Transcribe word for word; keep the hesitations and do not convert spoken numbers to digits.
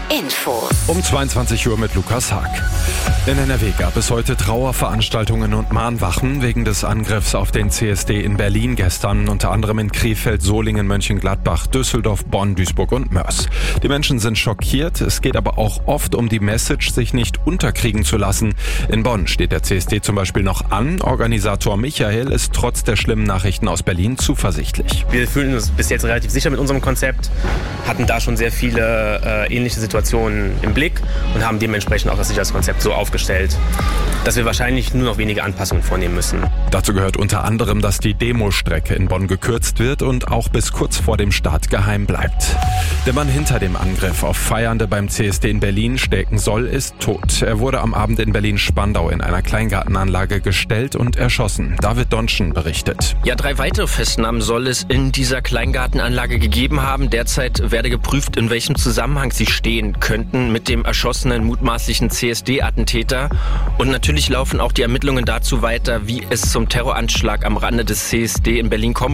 Info. Um zweiundzwanzig Uhr mit Lukas Haag. In N R W gab es heute Trauerveranstaltungen und Mahnwachen wegen des Angriffs auf den C S D in Berlin gestern, unter anderem in Krefeld, Solingen, Mönchengladbach, Düsseldorf, Bonn, Duisburg und Moers. Die Menschen sind schockiert, es geht aber auch oft um die Message, sich nicht unterkriegen zu lassen. In Bonn steht der C S D zum Beispiel noch an. Organisator Michael ist trotz der schlimmen Nachrichten aus Berlin zuversichtlich. Wir fühlen uns bis jetzt relativ sicher mit unserem Konzept, hatten da schon sehr viele äh, ähnliche Situationen im Blick und haben dementsprechend auch das Sicherheitskonzept so aufgestellt, dass wir wahrscheinlich nur noch wenige Anpassungen vornehmen müssen. Dazu gehört unter anderem, dass die Demostrecke in Bonn gekürzt wird und auch bis kurz vor dem Start geheim bleibt. Der Mann hinter dem Angriff auf Feiernde beim C S D in Berlin stecken soll, ist tot. Er wurde am Abend in Berlin-Spandau in einer Kleingartenanlage gestellt und erschossen. David Donschen berichtet. Ja, drei weitere Festnahmen soll es in dieser Kleingartenanlage gegeben haben. Derzeit werde geprüft, in welchem Zusammenhang sie stehen könnten mit dem erschossenen mutmaßlichen C S D-Attentäter. Und natürlich laufen auch die Ermittlungen dazu weiter, wie es zum Terroranschlag am Rande des C S D in Berlin kommt.